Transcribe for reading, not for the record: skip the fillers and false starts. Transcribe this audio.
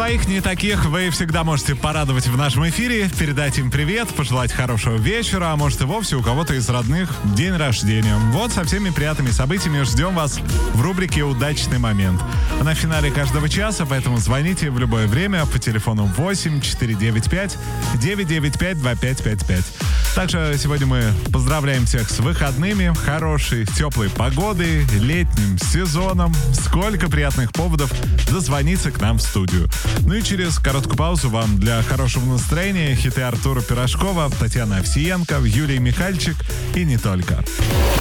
своих, ни таких вы всегда можете порадовать в нашем эфире, передать им привет, пожелать хорошего вечера, а может и вовсе у кого-то из родных день рождения. Вот со всеми приятными событиями ждем вас в рубрике «Удачный момент». На финале каждого часа, поэтому звоните в любое время по телефону 8 495 995 2555. Также сегодня мы поздравляем всех с выходными, хорошей, теплой погодой, летним сезоном. Сколько приятных поводов дозвониться к нам в студию. Ну и через короткую паузу вам для хорошего настроения хиты Артура Пирожкова, Татьяны Овсиенко, Юлии Михальчик и не только.